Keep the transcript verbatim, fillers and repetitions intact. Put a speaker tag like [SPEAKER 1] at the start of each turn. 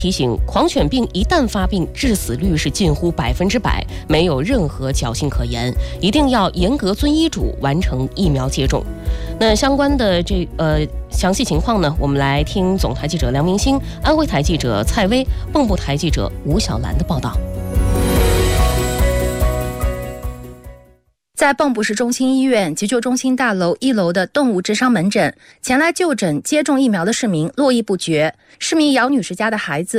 [SPEAKER 1] 提醒，狂犬病一旦发病，致死率是近乎百分之百，没有任何侥幸可言，一定要严格遵医嘱，完成疫苗接种。那相关的这呃详细情况呢，我们来听总台记者梁明星、安徽台记者蔡薇、蚌埠台记者吴小兰的报道。
[SPEAKER 2] 在蚌埠市中心医院急救中心大楼一楼的动物智商门诊，前来就诊接种疫苗的市民络绎不绝。市民姚女士家的孩子